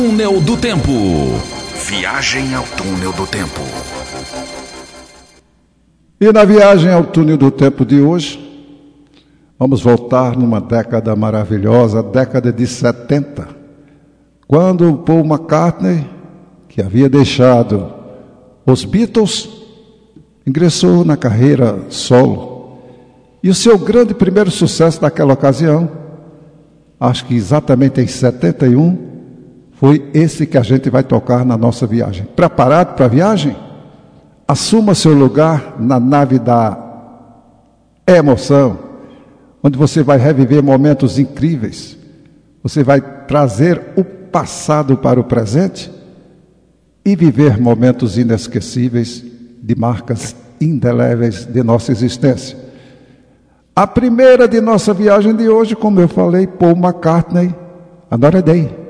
Túnel do Tempo. Viagem ao Túnel do Tempo. E na viagem ao Túnel do Tempo de hoje, vamos voltar numa década maravilhosa, década de 70, quando Paul McCartney, que havia deixado os Beatles, ingressou na carreira solo. E o seu grande primeiro sucesso naquela ocasião, acho que exatamente em 71, foi esse que a gente vai tocar na nossa viagem. Preparado para a viagem? Assuma seu lugar na nave da emoção, onde você vai reviver momentos incríveis. Você vai trazer o passado para o presente e viver momentos inesquecíveis de marcas indeléveis de nossa existência. A primeira de nossa viagem de hoje, como eu falei, Paul McCartney, Another Day.